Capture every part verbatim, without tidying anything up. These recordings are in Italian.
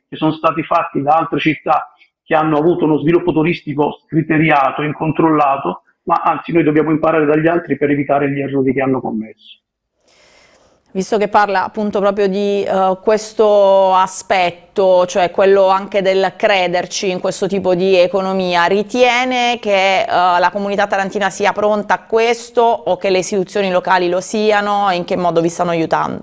che sono stati fatti da altre città che hanno avuto uno sviluppo turistico scriteriato, incontrollato, ma anzi noi dobbiamo imparare dagli altri per evitare gli errori che hanno commesso. Visto che parla appunto proprio di uh, questo aspetto, cioè quello anche del crederci in questo tipo di economia, ritiene che uh, la comunità tarantina sia pronta a questo o che le istituzioni locali lo siano e in che modo vi stanno aiutando?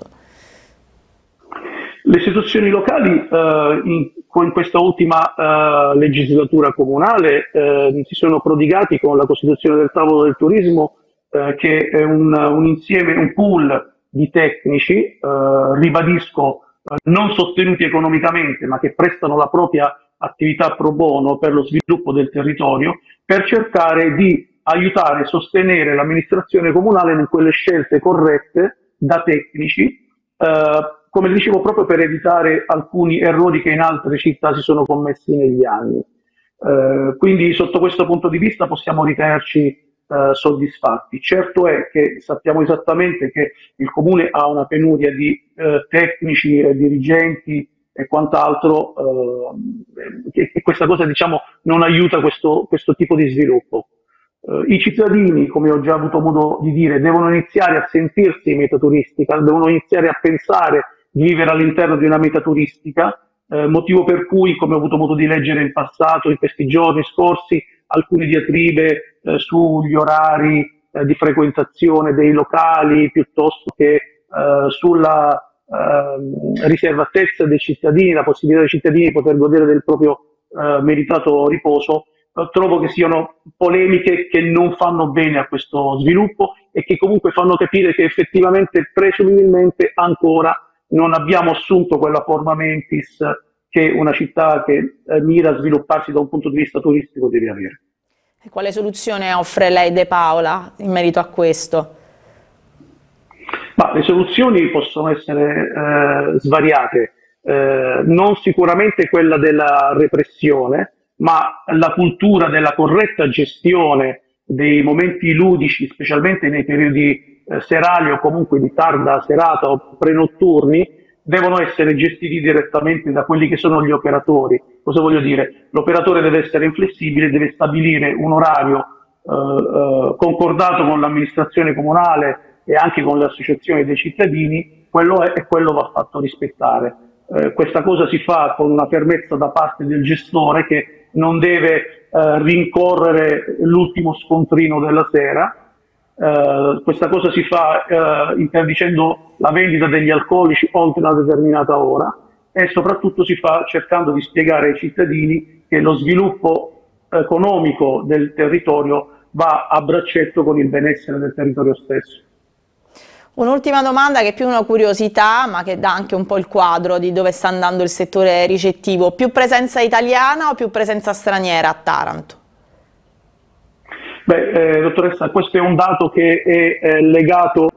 Le istituzioni locali eh, in, in questa ultima eh, legislatura comunale eh, si sono prodigati con la costituzione del tavolo del turismo, eh, che è un, un insieme, un pool di tecnici, eh, ribadisco, eh, non sostenuti economicamente, ma che prestano la propria attività pro bono per lo sviluppo del territorio, per cercare di aiutare e sostenere l'amministrazione comunale in quelle scelte corrette da tecnici, eh, come dicevo, proprio per evitare alcuni errori che in altre città si sono commessi negli anni. Eh, quindi sotto questo punto di vista possiamo ritenerci eh, soddisfatti. Certo è che sappiamo esattamente che il Comune ha una penuria di eh, tecnici, eh, dirigenti e quant'altro, eh, e questa cosa, diciamo, non aiuta questo, questo tipo di sviluppo. Uh, I cittadini, come ho già avuto modo di dire, devono iniziare a sentirsi meta turistica, devono iniziare a pensare di vivere all'interno di una meta turistica, eh, motivo per cui, come ho avuto modo di leggere in passato, in questi giorni scorsi, alcune diatribe eh, sugli orari eh, di frequentazione dei locali, piuttosto che eh, sulla eh, riservatezza dei cittadini, la possibilità dei cittadini di poter godere del proprio eh, meritato riposo. Trovo che siano polemiche che non fanno bene a questo sviluppo e che comunque fanno capire che effettivamente, presumibilmente, ancora non abbiamo assunto quella forma mentis che una città che eh, mira a svilupparsi da un punto di vista turistico deve avere. E quale soluzione offre lei, De Paola, in merito a questo? Ma le soluzioni possono essere eh, svariate, eh, non sicuramente quella della repressione, ma la cultura della corretta gestione dei momenti ludici, specialmente nei periodi eh, serali o comunque di tarda serata o prenotturni, devono essere gestiti direttamente da quelli che sono gli operatori. Cosa voglio dire? L'operatore deve essere inflessibile, deve stabilire un orario eh, eh, concordato con l'amministrazione comunale e anche con le associazioni dei cittadini, quello è e quello va fatto rispettare. Eh, questa cosa si fa con una fermezza da parte del gestore che non deve eh, rincorrere l'ultimo scontrino della sera. Eh, questa cosa si fa eh, interdicendo la vendita degli alcolici oltre una determinata ora e soprattutto si fa cercando di spiegare ai cittadini che lo sviluppo economico del territorio va a braccetto con il benessere del territorio stesso. Un'ultima domanda che è più una curiosità, ma che dà anche un po' il quadro di dove sta andando il settore ricettivo. Più presenza italiana o più presenza straniera a Taranto? Beh, eh, dottoressa, questo è un dato che è eh, legato...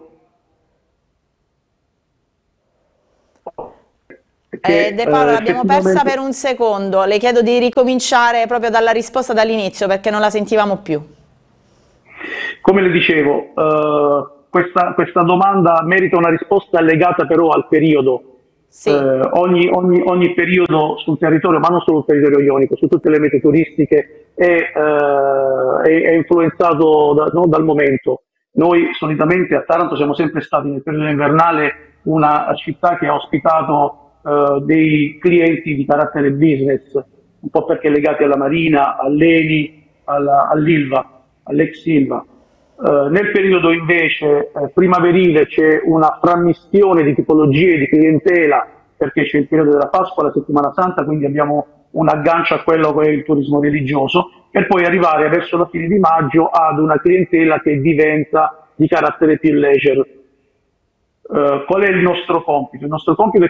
Che, eh, De Paola, eh, l'abbiamo persa per un secondo. Le chiedo di ricominciare proprio dalla risposta dall'inizio perché non la sentivamo più. Come le dicevo... Uh... Questa, questa domanda merita una risposta legata però al periodo. Sì. Eh, ogni, ogni, ogni periodo sul territorio, ma non solo sul territorio ionico, su tutte le mete turistiche, è, eh, è, è influenzato da, no, dal momento. Noi solitamente a Taranto siamo sempre stati nel periodo invernale una città che ha ospitato eh, dei clienti di carattere business, un po' perché legati alla Marina, all'Eni, all'Ilva, all'ex Ilva. Uh, nel periodo invece eh, primaverile c'è una frammistione di tipologie di clientela perché c'è il periodo della Pasqua, la Settimana Santa, quindi abbiamo un aggancio a quello che è il turismo religioso, per poi arrivare verso la fine di maggio ad una clientela che diventa di carattere più leisure. Uh, qual è il nostro compito? Il nostro compito è